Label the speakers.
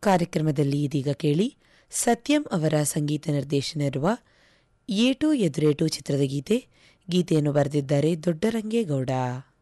Speaker 1: ಕಾರ್ಯಕ್ರಮದಲ್ಲಿ ಇದೀಗ ಕೇಳಿ ಸತ್ಯಂ ಅವರ ಸಂಗೀತ ನಿರ್ದೇಶನ ಇರುವ ಏಟು ಎದುರೇಟು ಚಿತ್ರದ ಗೀತೆಯನ್ನು ಬರೆದಿದ್ದಾರೆ ದೊಡ್ಡರಂಗೇಗೌಡ.